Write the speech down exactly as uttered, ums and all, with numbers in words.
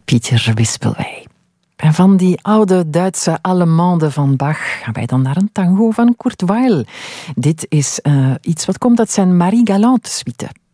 Pieter Wispelwey. En van die oude Duitse Allemande van Bach gaan wij dan naar een tango van Kurt Weill. Dit is uh, iets wat komt uit zijn Marie Galante suite.